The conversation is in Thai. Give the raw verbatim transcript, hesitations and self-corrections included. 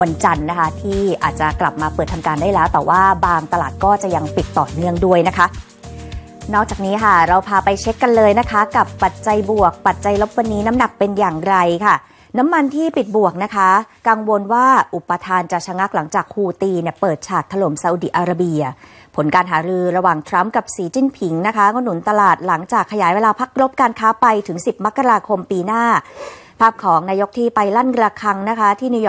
วันจันทร์นะคะที่อาจจะกลับมาเปิดทำการได้แล้วแต่ว่าบางตลาดก็จะยังปิดต่อเนื่องด้วยนะคะนอกจากนี้ค่ะเราพาไปเช็คกันเลยนะคะกับปัจจัยบวกปัจจัยลบวันนี้น้ำหนักเป็นอย่างไรค่ะน้ำมันที่ปิดบวกนะคะกังวลว่าอุปทานจะชะงักหลังจากฮูตีเนี่ยเปิดฉากถล่มซาอุดิอาระเบียผลการหารือระหว่างทรัมป์กับสีจิ้นผิงนะคะก็หนุนตลาดหลังจากขยายเวลาพักลบการค้าไปถึงสิบมกราคมปีหน้าภาพของนายกที่ไปลั่นระฆังนะคะที่นิวยอร์ก